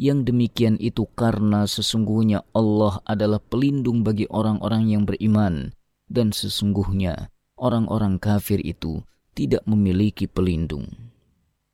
Yang demikian itu karena sesungguhnya Allah adalah pelindung bagi orang-orang yang beriman, dan sesungguhnya orang-orang kafir itu tidak memiliki pelindung.